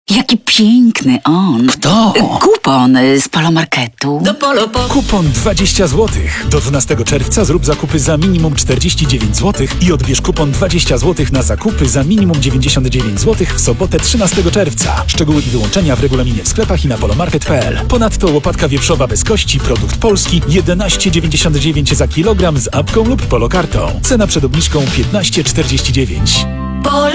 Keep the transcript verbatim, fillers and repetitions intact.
Jaki piękny on. Kto? Kupon z Polomarketu. Do Polo po... Kupon dwadzieścia złotych. Do dwunastego czerwca zrób zakupy za minimum czterdzieści dziewięć złotych i odbierz kupon dwadzieścia złotych na zakupy za minimum dziewięćdziesiąt dziewięć złotych w sobotę trzynastego czerwca. Szczegóły i wyłączenia w regulaminie w sklepach i na polomarket kropka p l. Ponadto łopatka wieprzowa bez kości, produkt polski, jedenaście dziewięćdziesiąt dziewięć za kilogram z apką lub polokartą. Cena przed obniżką piętnaście czterdzieści dziewięć. Polo